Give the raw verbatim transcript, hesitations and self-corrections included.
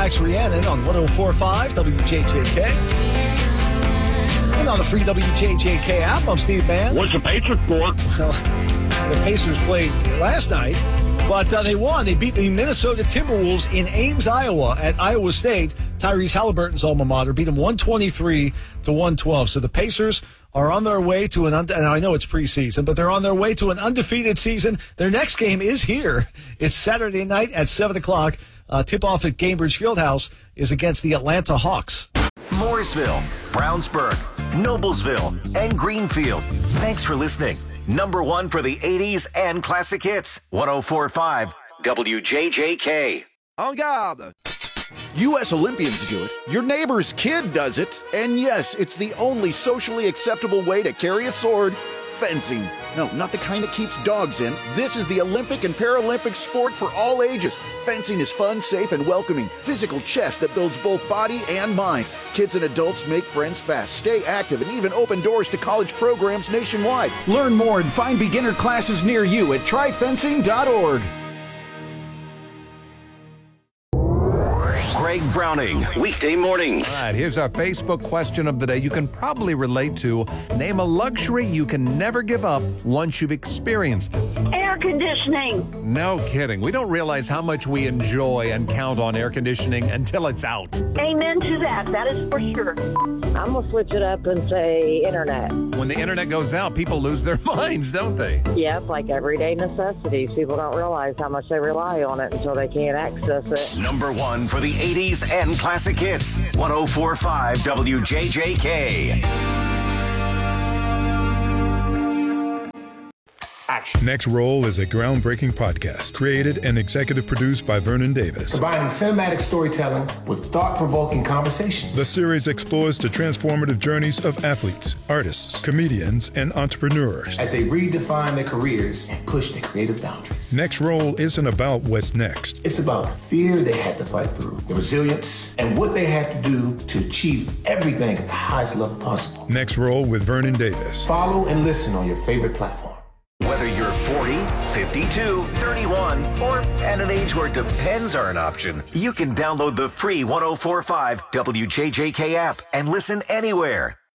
Max Rhiannon on one oh four point five W J J K. And on the free W J J K app, I'm Steve Mann. What's the Pacers score? Well, the Pacers played last night, but uh, they won. They beat the Minnesota Timberwolves in Ames, Iowa, at Iowa State. Tyrese Halliburton's alma mater beat them one twenty-three to one twelve. So the Pacers are on their way to an, und- and I know it's preseason, but they're on their way to an undefeated season. Their next game is here. It's Saturday night at seven o'clock. Uh, tip-off at Gainbridge Fieldhouse is against the Atlanta Hawks. Morrisville, Brownsburg, Noblesville, and Greenfield. Thanks for listening. Number one for the eighties and classic hits. one oh four point five W J J K. En garde. U S Olympians do it. Your neighbor's kid does it. And yes, it's the only socially acceptable way to carry a sword. Fencing. No, not the kind that keeps dogs in. This is the Olympic and Paralympic sport for all ages. Fencing is fun, safe, and welcoming. Physical chess that builds both body and mind. Kids and adults make friends fast, stay active, and even open doors to college programs nationwide. Learn more and find beginner classes near you at try fencing dot org. Greg Browning, weekday mornings. All right, here's our Facebook question of the day you can probably relate to. Name a luxury you can never give up once you've experienced it. Air conditioning. No kidding. We don't realize how much we enjoy and count on air conditioning until it's out. Amen to that. That is for sure. I'm going to switch it up and say internet. When the internet goes out, people lose their minds, don't they? Yeah, it's like everyday necessities. People don't realize how much they rely on it until they can't access it. Number one for the eighties and classic hits. one oh four point five W J J K. Next Roll is a groundbreaking podcast created and executive produced by Vernon Davis. Combining cinematic storytelling with thought-provoking conversations. The series explores the transformative journeys of athletes, artists, comedians, and entrepreneurs as they redefine their careers and push their creative boundaries. Next Roll isn't about what's next. It's about the fear they had to fight through, the resilience, and what they had to do to achieve everything at the highest level possible. Next Roll with Vernon Davis. Follow and listen on your favorite platform. Whether you're forty, fifty-two, thirty-one, or at an age where depends are an option, you can download the free one oh four point five W J J K app and listen anywhere.